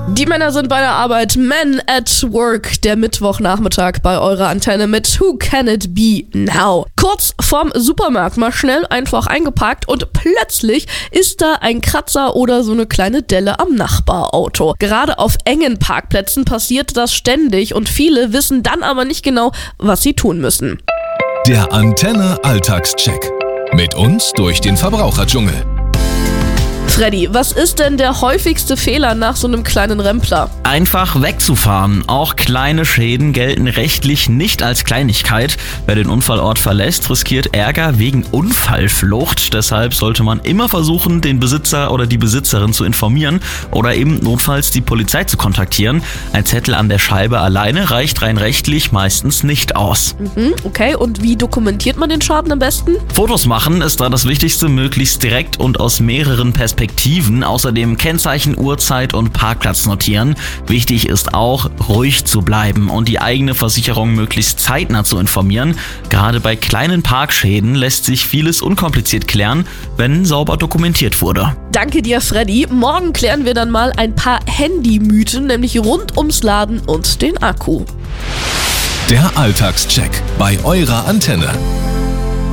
Die Männer sind bei der Arbeit, Men at Work, der Mittwochnachmittag bei eurer Antenne mit Who Can It Be Now? Kurz vorm Supermarkt, mal schnell einfach eingeparkt und plötzlich ist da ein Kratzer oder so eine kleine Delle am Nachbarauto. Gerade auf engen Parkplätzen passiert das ständig und viele wissen dann aber nicht genau, was sie tun müssen. Der Antenne Alltagscheck. Mit uns durch den Verbraucherdschungel. Freddy, was ist denn der häufigste Fehler nach so einem kleinen Rempler? Einfach wegzufahren. Auch kleine Schäden gelten rechtlich nicht als Kleinigkeit. Wer den Unfallort verlässt, riskiert Ärger wegen Unfallflucht. Deshalb sollte man immer versuchen, den Besitzer oder die Besitzerin zu informieren oder eben notfalls die Polizei zu kontaktieren. Ein Zettel an der Scheibe alleine reicht rein rechtlich meistens nicht aus. Okay, und wie dokumentiert man den Schaden am besten? Fotos machen ist da das Wichtigste, möglichst direkt und aus mehreren Perspektiven. Außerdem Kennzeichen, Uhrzeit und Parkplatz notieren. Wichtig ist auch, ruhig zu bleiben und die eigene Versicherung möglichst zeitnah zu informieren. Gerade bei kleinen Parkschäden lässt sich vieles unkompliziert klären, wenn sauber dokumentiert wurde. Danke dir, Freddy. Morgen klären wir dann mal ein paar Handymythen, nämlich rund ums Laden und den Akku. Der Alltagscheck bei eurer Antenne.